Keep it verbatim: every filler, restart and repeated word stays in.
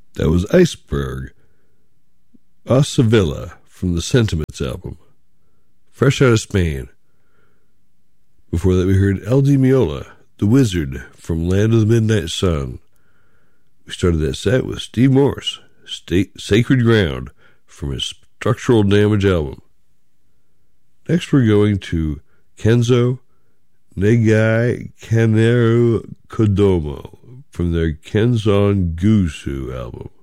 That was Iceberg, A Sevilla from the Sentiments album, fresh out of Spain. Before that, we heard El Di Meola, The Wizard from Land of the Midnight Sun. We started that set with Steve Morse, State Sacred Ground from his Structural Damage album. Next, we're going to Kenzo Negai Kaneru Kodomo from their Kenzon Gusu album.